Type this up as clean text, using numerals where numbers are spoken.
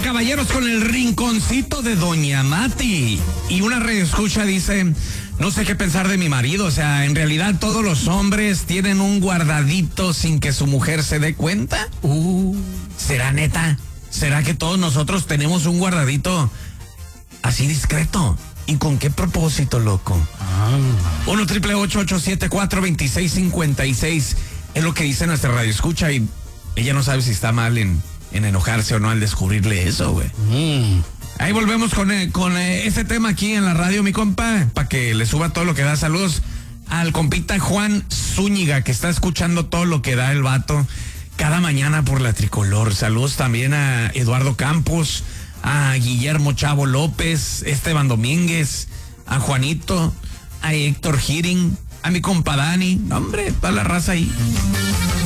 caballeros, con el rinconcito de Doña Mati. Y una reescucha dice: no sé qué pensar de mi marido. O sea, en realidad todos los hombres tienen un guardadito sin que su mujer se dé cuenta. ¿Será neta? ¿Será que todos nosotros tenemos un guardadito así discreto? ¿Y con qué propósito, loco? 1-888-874-2656 es lo que dice nuestra radio escucha, y ella no sabe si está mal en enojarse o no al descubrirle eso, güey. Ahí volvemos con este tema aquí en la radio, mi compa, para que le suba todo lo que da. Saludos al compita Juan Zúñiga, que está escuchando todo lo que da el vato cada mañana por la Tricolor. Saludos también a Eduardo Campos, a Guillermo Chavo López, Esteban Domínguez, a Juanito, a Héctor Giring, a mi compa Dani. Hombre, toda la raza ahí.